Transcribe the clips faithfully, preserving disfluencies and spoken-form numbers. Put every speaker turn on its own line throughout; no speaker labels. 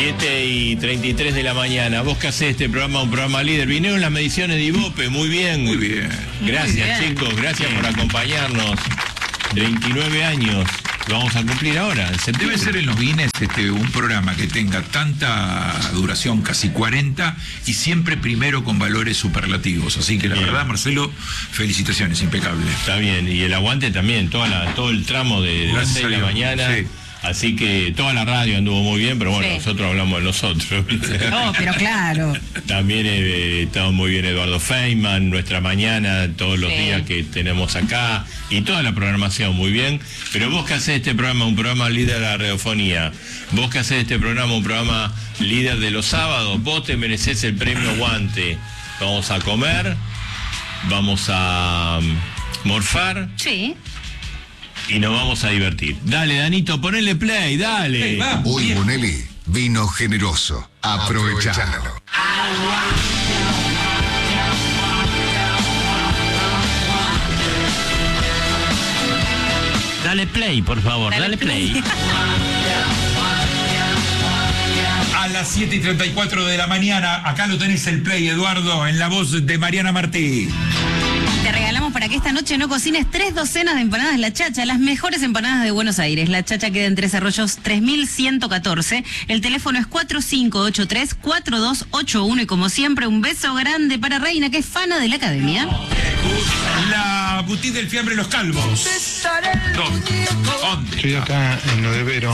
siete y treinta y tres de la mañana. Vos que hacés este programa, un programa líder. Vinieron las mediciones de Ibope, muy bien.
Muy bien.
Gracias,
muy bien.
chicos, gracias por acompañarnos. veintinueve años. Lo vamos a cumplir ahora, en septiembre.
Debe ser en los Guinness este, un programa que tenga tanta duración, casi cuarenta, y siempre primero con valores superlativos. Así que la
Bien.
verdad, Marcelo, felicitaciones, impecable.
Está bien, y el aguante también, toda la, todo el tramo de, de las
Gracias
seis de
a
la
Dios,
mañana.
sí.
Así que toda la radio anduvo muy bien, pero bueno,
Sí.
nosotros hablamos de nosotros. ¿viste?
No, pero claro.
También eh, estamos muy bien Eduardo Feynman, nuestra mañana, todos los
Sí.
días que tenemos acá, y toda la programación muy bien. Pero vos que hacés este programa, un programa líder de la radiofonía, vos que hacés este programa, un programa líder de los sábados, vos te merecés el premio Guante. Vamos a comer, vamos a um, morfar
Sí.
y nos vamos a divertir. Dale, Danito, ponele play, dale.
Hey, va.
Hoy
Bien.
Bonelli, vino generoso. Aprovechalo.
Dale play, por favor, dale,
Dale
play.
play.
A las siete y treinta y cuatro de la mañana, acá lo tenés el play, Eduardo, en la voz de Mariana Martí.
Te regalamos para que esta noche no cocines tres docenas de empanadas La Chacha, las mejores empanadas de Buenos Aires. La Chacha queda en Tres Arroyos tres mil ciento catorce. El teléfono es cuatro cinco ocho tres, cuatro dos ocho uno y como siempre un beso grande para Reina, que es fana de la academia.
La boutique del fiambre Los Calvos. ¿Dónde? ¿Dónde?
Estoy acá en lo de Vero.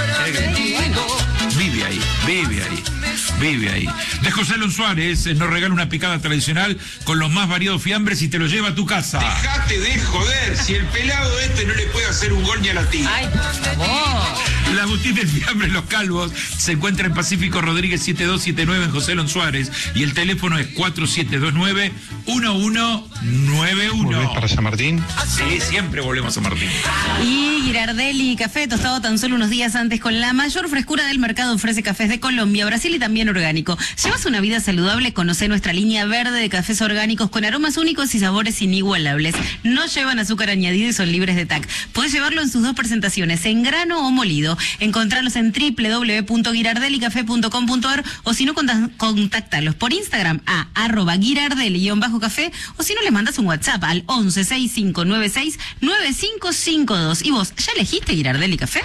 Vive ahí, vive ahí, vive ahí. De José Alonso Suárez eh, nos regala una picada tradicional con los más variados fiambres y te lo lleva a tu casa.
Dejate de joder, si el pelado este no le puede hacer un gol ni a la tía.
Ay, por favor.
La boutique del fiambre Los Calvos se encuentra en Pacífico Rodríguez siete dos siete nueve en José Alonso Suárez y el teléfono es cuatro siete dos nueve, uno uno nueve
¿Volvés
uno.
para San Martín?
Sí, siempre volvemos a Martín.
Y Girardelli Café, tostado tan solo unos días antes con la mayor frescura del mercado, ofrece cafés de Colombia, Brasil y también orgánico. ¿Llevas una vida saludable? Conoce nuestra línea verde de cafés orgánicos con aromas únicos y sabores inigualables. No llevan azúcar añadido y son libres de T A C. Puedes llevarlo en sus dos presentaciones, en grano o molido. Encontralos en doble u doble u doble u punto girardelli café punto com punto a r o si no, contáctalos por Instagram a arroba girardelli-café o si no, les mandas un WhatsApp al once sesenta y cinco noventa y seis noventa y cinco cincuenta y dos. ¿Y vos, ya elegiste Girardelli Café?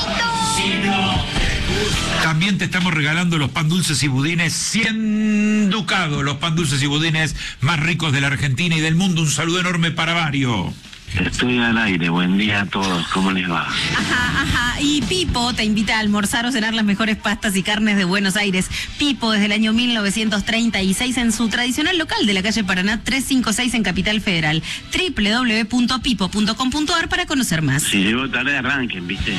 También te estamos regalando los pan dulces y budines cien ducados, los pan dulces y budines más ricos de la Argentina y del mundo. Un saludo enorme para Mario.
Estoy al aire, buen día a todos, ¿cómo les va?
Ajá, ajá. Y Pipo te invita a almorzar o cenar las mejores pastas y carnes de Buenos Aires. Pipo desde el año mil novecientos treinta y seis en su tradicional local de la calle Paraná trescientos cincuenta y seis en Capital Federal. doble u doble u doble u punto pipo punto com punto a r para conocer más.
Si llego tarde arranquen, ¿viste?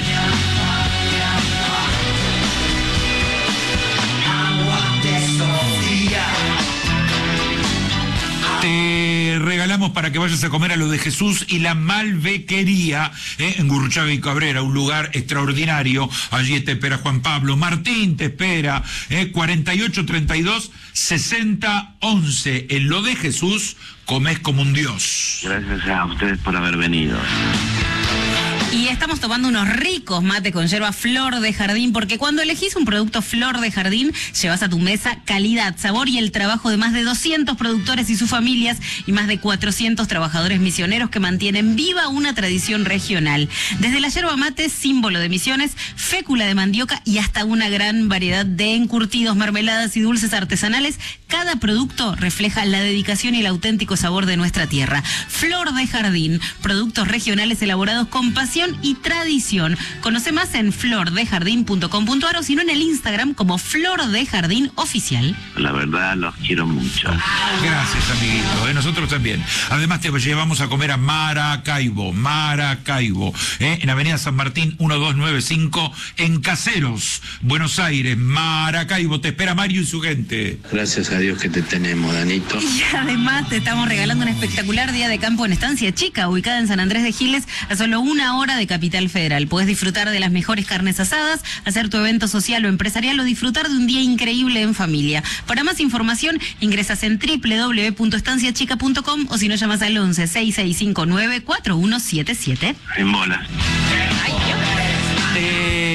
Te regalamos para que vayas a comer a lo de Jesús y la Malvequería, ¿eh? En Gurruchaga y Cabrera, un lugar extraordinario. Allí te espera Juan Pablo. Martín te espera, ¿eh? cuarenta y ocho treinta y dos sesenta once. En lo de Jesús, comés como un dios.
Gracias a ustedes por haber venido.
Y estamos tomando unos ricos mates con yerba Flor de Jardín, porque cuando elegís un producto Flor de Jardín, llevas a tu mesa calidad, sabor y el trabajo de más de doscientos productores y sus familias y más de cuatrocientos trabajadores misioneros que mantienen viva una tradición regional. Desde la yerba mate, símbolo de Misiones, fécula de mandioca y hasta una gran variedad de encurtidos, mermeladas y dulces artesanales, cada producto refleja la dedicación y el auténtico sabor de nuestra tierra. Flor de Jardín, productos regionales elaborados con pasión y tradición. Conoce más en flor de jardín punto com punto a r o si no en el Instagram como Flor de Jardín Oficial.
La verdad, los quiero mucho.
Gracias, amiguito. ¿eh? Nosotros también. Además, te llevamos a comer a Maracaibo. Maracaibo. ¿eh? En Avenida San Martín, mil doscientos noventa y cinco, en Caseros, Buenos Aires. Maracaibo. Te espera Mario y su gente.
Gracias a Dios que te tenemos, Danito.
Y además te estamos regalando un espectacular día de campo en Estancia Chica, ubicada en San Andrés de Giles, a solo una hora de Capital Federal. Podés disfrutar de las mejores carnes asadas, hacer tu evento social o empresarial o disfrutar de un día increíble en familia. Para más información, ingresas en doble u doble u doble u punto estancia chica punto com o si no, llamas al once seis seis cinco nueve cuatro uno siete siete.
En bolas.
Te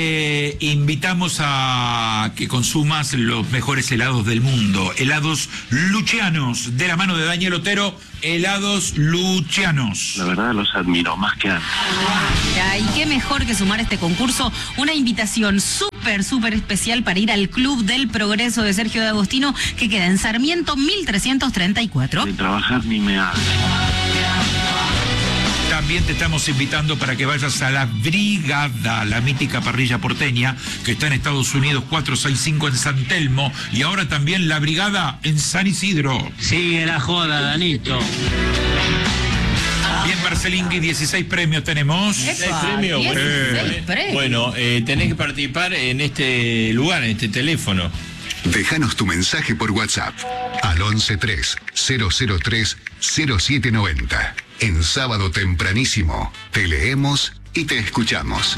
te invitamos a que consumas los mejores helados del mundo. Helados Lucianos, de la mano de Daniel Otero, helados Lucianos.
La verdad los admiro más que antes.
Ya, y qué mejor que sumar a este concurso una invitación súper, súper especial para ir al Club del Progreso de Sergio de Agostino, que queda en Sarmiento mil trescientos treinta y cuatro.
De trabajar ni me hable.
También te estamos invitando para que vayas a la Brigada, la mítica parrilla porteña, que está en Estados Unidos cuatrocientos sesenta y cinco en San Telmo, y ahora también la Brigada en San Isidro.
Sigue la joda, Danito.
Bien, Marcelingui, dieciséis premios tenemos.
¿Seis premios? Bueno,
dieciséis premios.
bueno eh, tenés que participar en este lugar, en este teléfono.
Déjanos tu mensaje por WhatsApp al once tres cero cero tres cero siete noventa. En Sábado Tempranísimo te leemos y te escuchamos.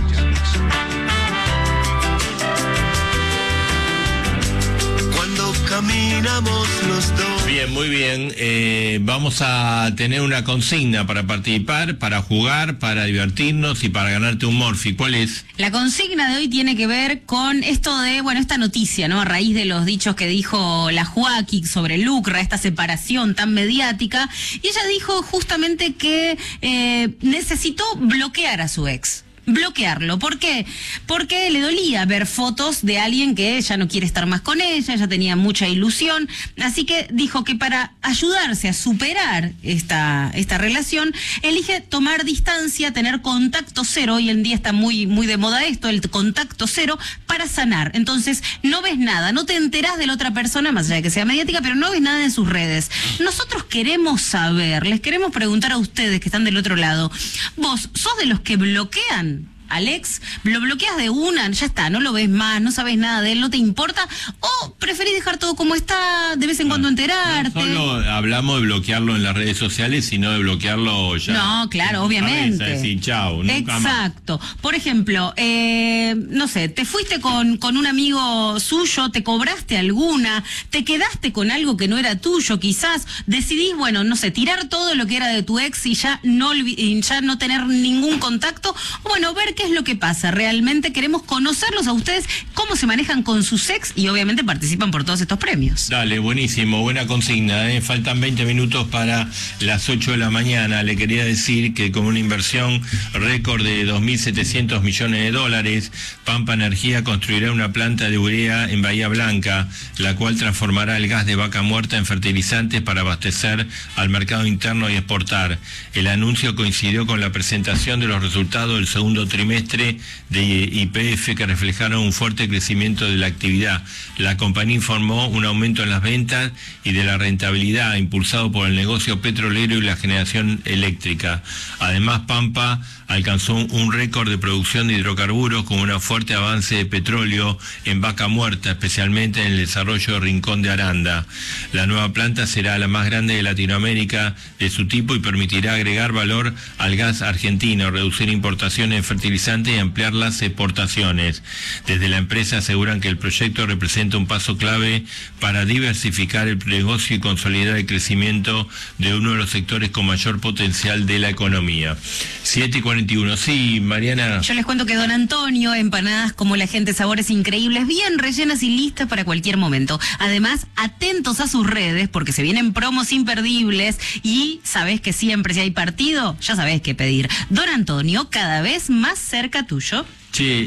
Cuando caminamos los dos.
Bien, muy bien. Eh, vamos a tener una consigna para participar, para jugar, para divertirnos y para ganarte un Morphy. ¿Cuál es?
La consigna de hoy tiene que ver con esto de, bueno, esta noticia, ¿no? A raíz de los dichos que dijo la Joaquín sobre Lucra, esta separación tan mediática, y ella dijo justamente que eh, necesitó bloquear a su ex. Bloquearlo. ¿Por qué? Porque le dolía ver fotos de alguien que ya no quiere estar más con ella, ya tenía mucha ilusión, así que dijo que para ayudarse a superar esta, esta relación, elige tomar distancia, tener contacto cero. Hoy en día está muy, muy de moda esto, el contacto cero, para sanar. Entonces, no ves nada, no te enterás de la otra persona, más allá de que sea mediática, pero no ves nada en sus redes. Nosotros queremos saber, les queremos preguntar a ustedes que están del otro lado, ¿vos sos de los que bloquean Alex? ¿Lo bloqueas de una? Ya está, no lo ves más, no sabes nada de él, no te importa, o preferís dejar todo como está, de vez en cuando enterarte.
No solo hablamos de bloquearlo en las redes sociales, sino de bloquearlo ya.
No, claro, obviamente.
Decir, chau, nunca
Exacto. Más. Por ejemplo, eh, no sé, te fuiste con, con un amigo suyo, te cobraste alguna, te quedaste con algo que no era tuyo, quizás decidís, bueno, no sé, tirar todo lo que era de tu ex y ya no, ya no tener ningún contacto, o bueno, ver qué es lo que pasa. Realmente queremos conocerlos a ustedes, cómo se manejan con sus ex, y obviamente participan por todos estos premios.
Dale, buenísimo, buena consigna, ¿eh? Faltan veinte minutos para las ocho de la mañana. Le quería decir que con una inversión récord de dos mil setecientos millones de dólares, Pampa Energía construirá una planta de urea en Bahía Blanca, la cual transformará el gas de vaca muerta en fertilizantes para abastecer al mercado interno y exportar. El anuncio coincidió con la presentación de los resultados del segundo trimestre de Y P F, que reflejaron un fuerte crecimiento de la actividad. La compañía informó un aumento en las ventas y de la rentabilidad impulsado por el negocio petrolero y la generación eléctrica. Además, Pampa alcanzó un récord de producción de hidrocarburos con un fuerte avance de petróleo en vaca muerta, especialmente en el desarrollo de Rincón de Aranda. La nueva planta será la más grande de Latinoamérica de su tipo y permitirá agregar valor al gas argentino, reducir importaciones de fertilizantes y ampliar las exportaciones. Desde la empresa aseguran que el proyecto representa un paso clave para diversificar el negocio y consolidar el crecimiento de uno de los sectores con mayor potencial de la economía. siete y cuarenta y uno. Sí, Mariana.
Yo les cuento que Don Antonio, empanadas como la gente, sabores increíbles, bien rellenas y listas para cualquier momento. Además, atentos a sus redes porque se vienen promos imperdibles y sabés que siempre si hay partido, ya sabés qué pedir. Don Antonio, cada vez más cerca tuyo.
Che,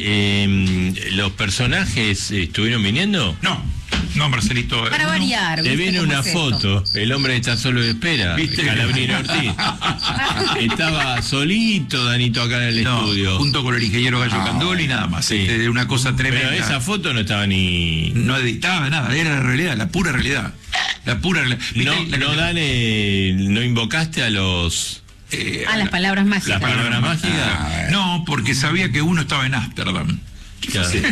eh, ¿los personajes estuvieron viniendo?
No. No, Marcelito.
Para variar.
Te viene una foto. Esto? El hombre está solo de espera.
¿Viste?
Calabrini Ortiz. Estaba solito Danito acá en el
no,
estudio.
Junto con el ingeniero Gallo no. Candoli y nada más. Sí. Este, una cosa tremenda.
Pero esa foto no estaba ni.
No editaba nada, era la realidad, la pura realidad. La pura realidad.
No,
la,
no,
la,
Dane, no invocaste a los.
Eh, a las palabras mágicas.
¿Las palabras mágicas?
Ah, no, porque sabía que uno estaba en Ámsterdam.
Claro. Sí.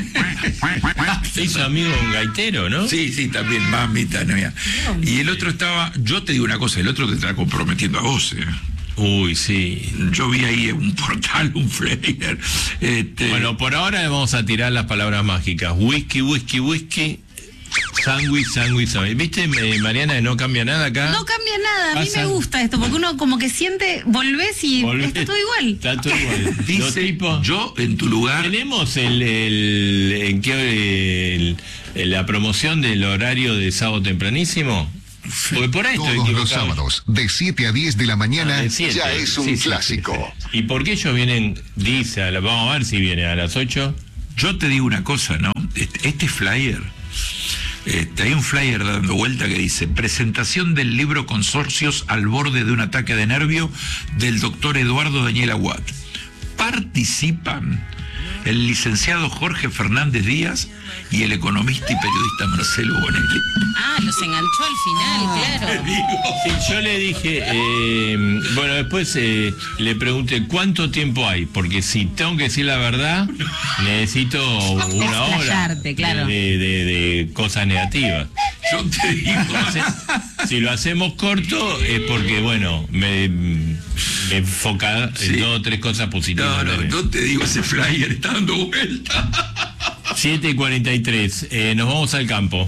Se hizo amigo un gaitero, ¿no?
Sí, sí, también, mamita. No, y el otro estaba, yo te digo una cosa, el otro te está comprometiendo a vos, ¿eh?
Uy, sí.
Yo vi ahí un portal, un flyer. Este...
Bueno, por ahora le vamos a tirar las palabras mágicas. Whisky, whisky, whisky. Sándwich, sándwich, sándwich. ¿Viste, Mariana, que no cambia nada acá?
No cambia cambia nada. A mí
Pasa-
me gusta esto, porque uno como que siente, volvés y
Volvés.
está todo igual.
Está todo igual. Los
Dice,
tipos-
yo en tu lugar...
Tenemos el, el, en qué, el- el- la promoción del horario de sábado tempranísimo. Porque por ahí estoy
Todos los
equivocado.
sábados, de siete a diez de la mañana,
Ah, de siete.
ya es un
Sí, sí,
clásico.
sí, sí. ¿Y por qué ellos vienen, dice, a la- vamos a ver si vienen a las ocho?
Yo te digo una cosa, ¿no? Este, este flyer, este, hay un flyer dando vuelta que dice presentación del libro Consorcios al borde de un ataque de nervio del doctor Eduardo Daniel Aguat. Participan el licenciado Jorge Fernández Díaz y el economista y periodista Marcelo Bonelli.
Ah, los enganchó al final, claro.
Sí, yo le dije, eh, bueno, después eh, le pregunté cuánto tiempo hay, porque si tengo que decir la verdad, necesito una hora
Explayarte, claro.
de, de- de cosas negativas.
Yo te digo...
Si lo hacemos corto es porque, bueno, me, me enfoca en
Sí.
dos o tres cosas positivas.
No, no, no te digo, ese flyer está dando vuelta.
siete y cuarenta y tres, eh, nos vamos al campo.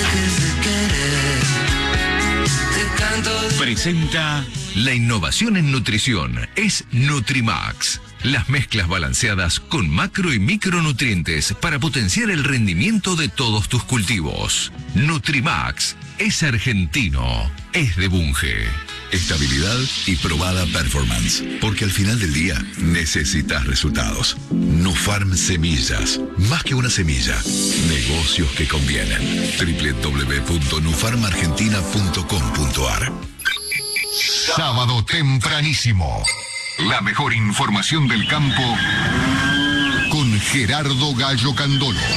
Presenta la innovación en nutrición es Nutrimax. Las mezclas balanceadas con macro y micronutrientes para potenciar el rendimiento de todos tus cultivos. Nutrimax es argentino, es de Bunge.
Estabilidad y probada performance. Porque al final del día necesitas resultados. Nufarm Semillas. Más que una semilla. Negocios que convienen. doble u doble u doble u punto nufarm argentina punto com punto a r.
Sábado tempranísimo. La mejor información del campo con Gerardo Gallo Candolo.